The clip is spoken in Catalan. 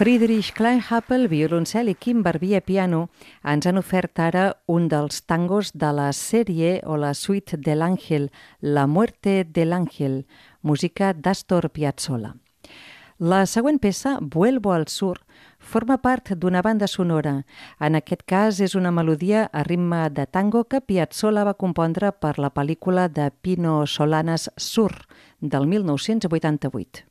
Friedrich Kleinhapel, violoncel, i Kim Barbier, piano, ens han ofert ara un dels tangos de la sèrie o la suite de l'Àngel, La muerte del Ángel, música d'Astor Piazzolla. La següent peça, Vuelvo al sur, forma part d'una banda sonora. En aquest cas és una melodia a ritme de tango que Piazzolla va compondre per la pel·lícula de Pino Solanas Sur, del 1988.